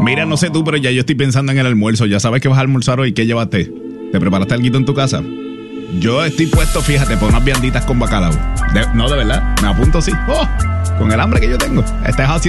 Mira, no sé tú, pero ya yo estoy pensando en el almuerzo. Ya sabes que vas a almorzar hoy. ¿Qué llevaste? ¿Te preparaste algo en tu casa? Yo estoy puesto, fíjate, por unas vianditas con bacalao. No, de verdad, me apunto sí. Oh, con el hambre que yo tengo. Este es así.